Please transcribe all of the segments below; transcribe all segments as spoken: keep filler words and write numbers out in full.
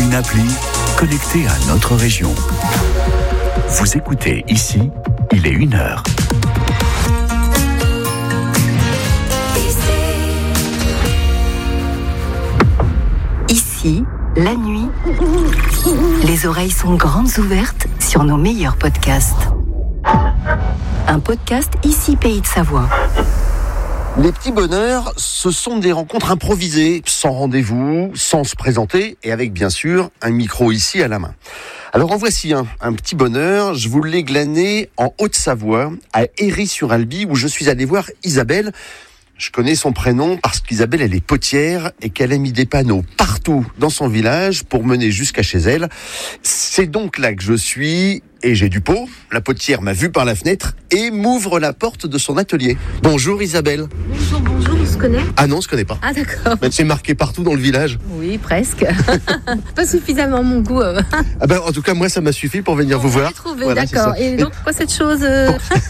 une appli connectée à notre région. Vous écoutez ici, il est une heure. Ici, la nuit, les oreilles sont grandes ouvertes sur nos meilleurs podcasts. Un podcast Ici Pays de Savoie. Les petits bonheurs, ce sont des rencontres improvisées, sans rendez-vous, sans se présenter, et avec bien sûr un micro ici à la main. Alors en voici un, un petit bonheur, je vous l'ai glané en Haute-Savoie, à Héry-sur-Albi, où je suis allé voir Isabelle. Je connais son prénom parce qu'Isabelle, elle est potière et qu'elle a mis des panneaux partout dans son village pour mener jusqu'à chez elle. C'est donc là que je suis et j'ai du pot. La potière m'a vu par la fenêtre et m'ouvre la porte de son atelier. Bonjour Isabelle. Bonjour, bonjour, on se connaît ? Ah non, on se connaît pas. Ah d'accord. Mais c'est marqué partout dans le village. Oui, presque. Pas suffisamment mon goût. Euh. Ah ben, en tout cas, moi, ça m'a suffi pour venir vous voir. Trouvé, voilà, d'accord. Et donc, pourquoi cette chose euh...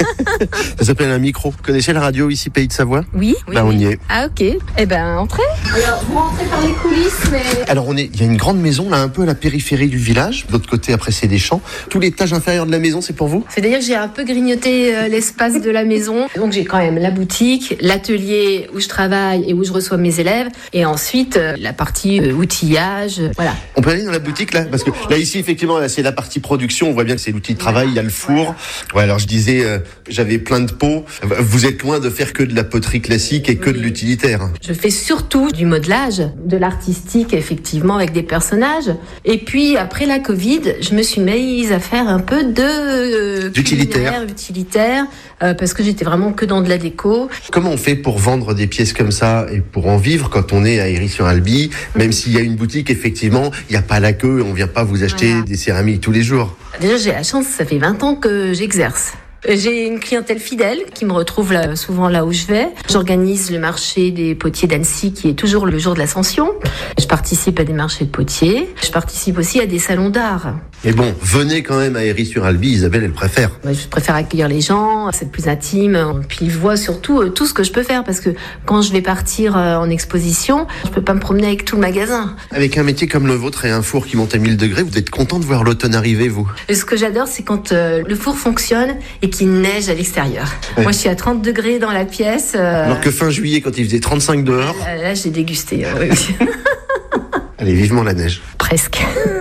Ça s'appelle un micro. Vous connaissez la radio ici, Pays de Savoie ? Oui. oui ben, oui. on y est. Ah ok. Eh ben, entrez. Alors, vous rentrez par les coulisses, mais... Alors, on est. Il y a une grande maison, là, un peu à la périphérie du village. De l'autre côté, après, c'est des champs. Tout l'étage inférieur de la maison, c'est pour vous ? C'est-à-dire que j'ai un peu grignoté euh, l'espace de la maison. Donc, j'ai quand même la boutique, l'atelier où je travaille et où je reçois mes élèves. Et ensuite, euh, la partie euh, outillage. Euh, voilà. On peut aller dans la boutique, là ? Parce que là, ici, effectivement, là, c'est la partie production. On voit bien que c'est l'outil de travail. Il y a le four. Ouais, alors, je disais, euh, j'avais plein de pots. Vous êtes loin de faire que de la poterie classique et que oui. de l'utilitaire. Je fais surtout du modelage, de l'artistique, effectivement, avec des personnages. Et puis, après la Covid, je me suis mise à faire un peu de euh, d'utilitaire, utilitaire euh, parce que j'étais vraiment que dans de la déco. Comment on fait pour vendre des pièces comme ça et pour en vivre quand on est à Héry-sur-Albi, même s'il y a une boutique, effectivement, il n'y a pas la queue, on vient pas vous acheter voilà. des céramiques tous les jours. Déjà, j'ai la chance, ça fait vingt ans que j'exerce. J'ai une clientèle fidèle qui me retrouve là, souvent là où je vais. J'organise le marché des potiers d'Annecy qui est toujours le jour de l'Ascension. Je participe à des marchés de potiers. Je participe aussi à des salons d'art. Mais bon, venez quand même à Héry-sur-Albi, Isabelle, elle préfère. Je préfère accueillir les gens, c'est plus intime. Puis ils voient surtout tout ce que je peux faire parce que quand je vais partir en exposition, je peux pas me promener avec tout le magasin. Avec un métier comme le vôtre et un four qui monte à mille degrés, vous êtes content de voir l'automne arriver, vous ? Et ce que j'adore, c'est quand euh, le four fonctionne et qu'il neige à l'extérieur. Ouais. Moi, je suis à trente degrés dans la pièce. Euh... Alors que fin juillet, quand il faisait trente-cinq dehors... Là, là j'ai dégusté. Euh, oui. Allez, vivement la neige. Presque.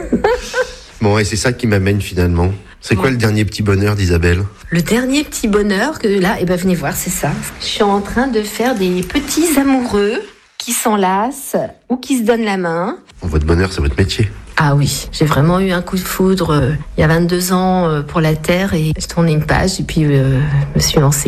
Bon, et c'est ça qui m'amène finalement. C'est quoi ouais. le dernier petit bonheur d'Isabelle ? Le dernier petit bonheur que là, eh ben venez voir, c'est ça. Je suis en train de faire des petits amoureux qui s'enlacent ou qui se donnent la main. Votre bonheur, c'est votre métier. Ah oui, j'ai vraiment eu un coup de foudre euh, il y a vingt-deux ans euh, pour la Terre et je tournais une page et puis euh, je me suis lancée.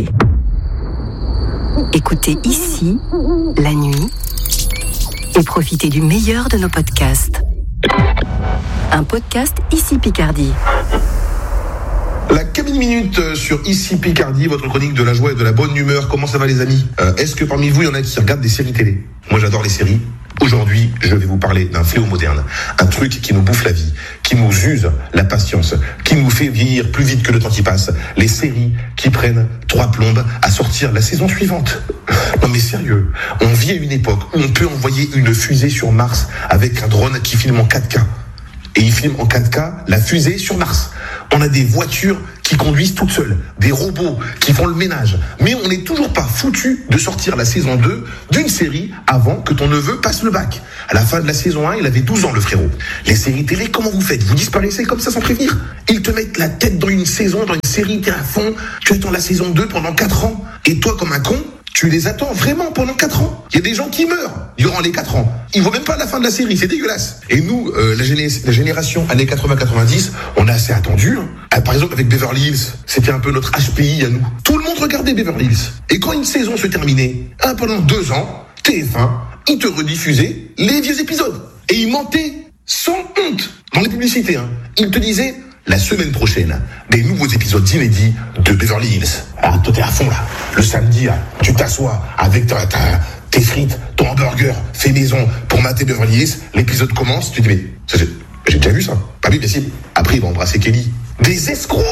Écoutez ici, la nuit, et profitez du meilleur de nos podcasts. Un podcast Ici Picardie. La cabine minute sur Ici Picardie, votre chronique de la joie et de la bonne humeur. Comment ça va les amis ? euh, Est-ce que parmi vous, il y en a qui regardent des séries télé ? Moi j'adore les séries. Aujourd'hui, je vais vous parler d'un fléau moderne, un truc qui nous bouffe la vie, qui nous use la patience, qui nous fait vieillir plus vite que le temps qui passe. Les séries qui prennent trois plombes à sortir la saison suivante. Non mais sérieux, on vit à une époque où on peut envoyer une fusée sur Mars avec un drone qui filme en quatre K. Et il filme en quatre K la fusée sur Mars. On a des voitures qui conduisent toutes seules, des robots qui font le ménage. Mais on n'est toujours pas foutu de sortir la saison deux d'une série avant que ton neveu passe le bac. À la fin de la saison un, il avait douze ans, le frérot. Les séries télé, comment vous faites ? Vous disparaissez comme ça sans prévenir ? Ils te mettent la tête dans une saison, dans une série, t'es à fond, tu attends la saison deux pendant quatre ans. Et toi, comme un con, tu les attends vraiment pendant quatre ans. Il y a des gens qui meurent durant les quatre ans. Ils voient même pas la fin de la série, c'est dégueulasse. Et nous, euh, la, géné- la génération années quatre-vingts quatre-vingt-dix, on a assez attendu. Hein. Ah, par exemple, avec Beverly Hills, c'était un peu notre H P I à nous. Tout le monde regardait Beverly Hills. Et quand une saison se terminait, hein, pendant deux ans, T F un, ils te rediffusaient les vieux épisodes. Et ils mentaient sans honte dans les publicités. Hein. Ils te disaient... La semaine prochaine, des nouveaux épisodes inédits de Beverly Hills. Ah, toi t'es à fond là. Le samedi, là, tu t'assois avec ta, ta, tes frites, ton hamburger fait maison pour mater Beverly Hills. L'épisode commence, tu te dis mais ça, j'ai, j'ai déjà vu ça. Pas oui, bien si. Après il va embrasser Kelly. Des escrocs.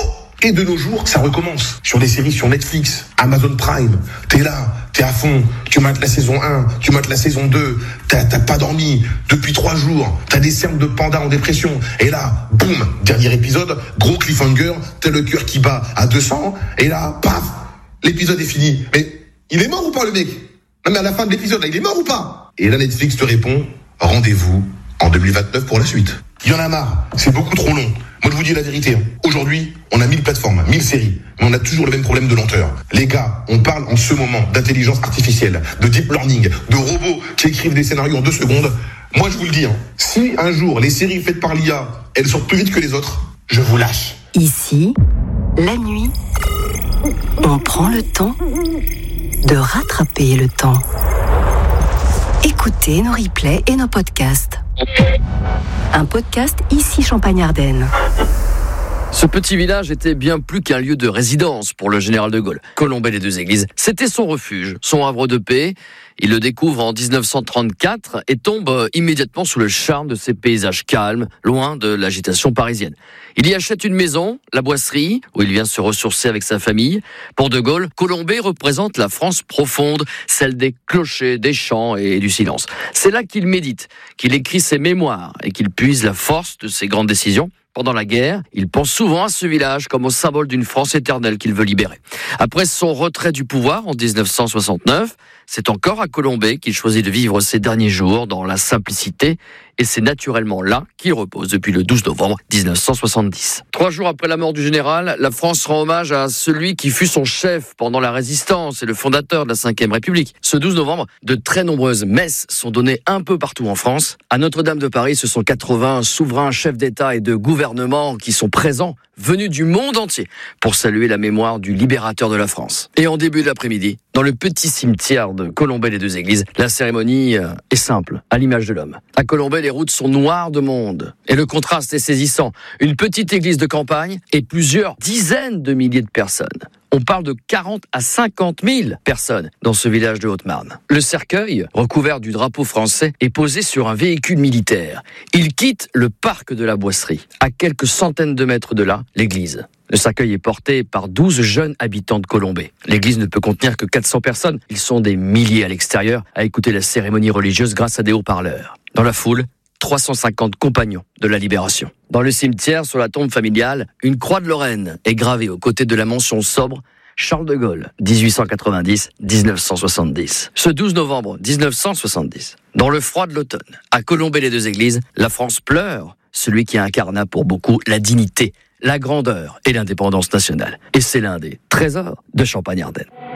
Et de nos jours, ça recommence. Sur des séries sur Netflix, Amazon Prime, t'es là, t'es à fond, tu mates la saison un, tu mates la saison deux, t'as, t'as pas dormi depuis trois jours, t'as des cernes de panda en dépression, et là, boum, dernier épisode, gros cliffhanger, t'as le cœur qui bat à deux cents, et là, paf, l'épisode est fini. Mais il est mort ou pas le mec? Non mais à la fin de l'épisode, là, il est mort ou pas? Et là, Netflix te répond, rendez-vous en deux mille vingt-neuf pour la suite. Il y en a marre, c'est beaucoup trop long. Moi, je vous dis la vérité. Aujourd'hui, on a mille plateformes, mille séries, mais on a toujours le même problème de lenteur. Les gars, on parle en ce moment d'intelligence artificielle, de deep learning, de robots qui écrivent des scénarios en deux secondes. Moi, je vous le dis, hein, si un jour les séries faites par l'I A, elles sortent plus vite que les autres, je vous lâche. Ici, la nuit, on prend le temps de rattraper le temps. Écoutez nos replays et nos podcasts. Un podcast Ici Champagne-Ardenne. Ce petit village était bien plus qu'un lieu de résidence pour le général de Gaulle. Colombey-les-Deux-Églises, c'était son refuge, son havre de paix. Il le découvre en dix-neuf cent trente-quatre et tombe immédiatement sous le charme de ces paysages calmes, loin de l'agitation parisienne. Il y achète une maison, la Boisserie, où il vient se ressourcer avec sa famille. Pour de Gaulle, Colombey représente la France profonde, celle des clochers, des chants et du silence. C'est là qu'il médite, qu'il écrit ses mémoires et qu'il puise la force de ses grandes décisions. Pendant la guerre, il pense souvent à ce village comme au symbole d'une France éternelle qu'il veut libérer. Après son retrait du pouvoir en dix-neuf cent soixante-neuf, c'est encore à Colombey qu'il choisit de vivre ses derniers jours dans la simplicité, et c'est naturellement là qu'il repose depuis le douze novembre dix-neuf cent soixante-dix. Trois jours après la mort du général, la France rend hommage à celui qui fut son chef pendant la Résistance et le fondateur de la cinquième République. Ce douze novembre, de très nombreuses messes sont données un peu partout en France. À Notre-Dame de Paris, ce sont quatre-vingts souverains chefs d'État et de gouvernement qui sont présents, venus du monde entier, pour saluer la mémoire du libérateur de la France. Et en début d'après-midi, dans le petit cimetière de Colombey-les-Deux-Églises, la cérémonie est simple, à l'image de l'homme. À Colombey, les routes sont noires de monde. Et le contraste est saisissant. Une petite église de campagne et plusieurs dizaines de milliers de personnes. On parle de quarante à cinquante mille personnes dans ce village de Haute-Marne. Le cercueil, recouvert du drapeau français, est posé sur un véhicule militaire. Il quitte le parc de la Boisserie. À quelques centaines de mètres de là, l'église. Le cercueil est porté par douze jeunes habitants de Colombey. L'église ne peut contenir que quatre cents personnes. Ils sont des milliers à l'extérieur à écouter la cérémonie religieuse grâce à des haut-parleurs. Dans la foule, trois cent cinquante compagnons de la Libération. Dans le cimetière, sur la tombe familiale, une croix de Lorraine est gravée aux côtés de la mention sobre Charles de Gaulle, dix-huit cent quatre-vingt-dix à dix-neuf cent soixante-dix. Ce douze novembre dix-neuf cent soixante-dix, dans le froid de l'automne, à Colombey-les-Deux-Églises, la France pleure celui qui incarna pour beaucoup la dignité, la grandeur et l'indépendance nationale. Et c'est l'un des trésors de Champagne-Ardenne.